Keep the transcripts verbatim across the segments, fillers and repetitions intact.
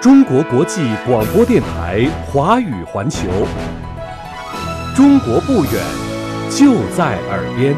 中国国际广播电台华语环球，中国不远，就在耳边。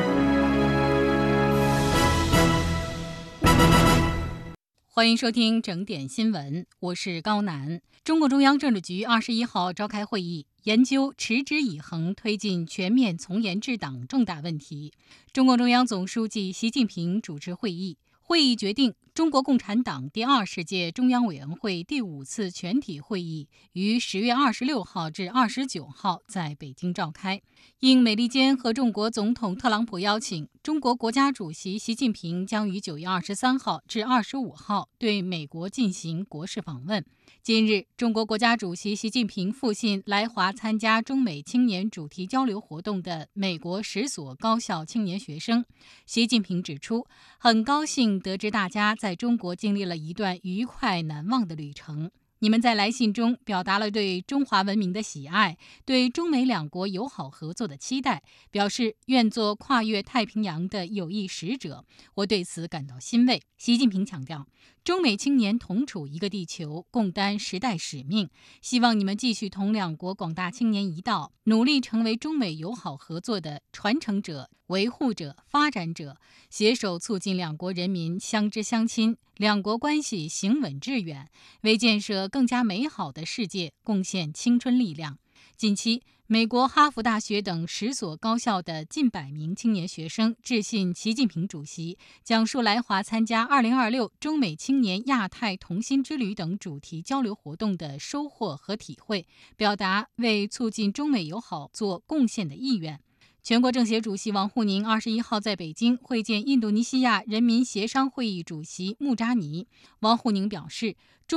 欢迎收听整点新闻，我是高楠。中共中央政治局二十一号召开会议，研究持之以恒推进全面从严治党重大问题。中共中央总书记习近平主持会议。会议决定，中国共产党第二十届中央委员会第五次全体会议于十月二十六号至二十九号在北京召开。应美利坚合众国总统特朗普邀请，中国国家主席习近平将于九月二十三号至二十五号对美国进行国事访问。今日，中国国家主席习近平复信来华参加中美青年主题交流活动的美国十所高校青年学生。习近平指出，很高兴得知大家在中国经历了一段愉快难忘的旅程。你们在来信中表达了对中华文明的喜爱，对中美两国友好合作的期待，表示愿做跨越太平洋的友谊使者，我对此感到欣慰。习近平强调，中美青年同处一个地球，共担时代使命，希望你们继续同两国广大青年一道，努力成为中美友好合作的传承者、维护者、发展者，携手促进两国人民相知相亲，两国关系行稳致远，为建设更加美好的世界贡献青春力量。近期，美国哈佛大学等十所高校的近百名青年学生致信习近平主席，讲述来华参加二零二六中美青年亚太同心之旅等主题交流活动的收获和体会，表达为促进中美友好做贡献的意愿。全国政协主席王沪宁二十一号在北京会见印度尼西亚人民协商会议主席穆扎尼。王沪宁表示，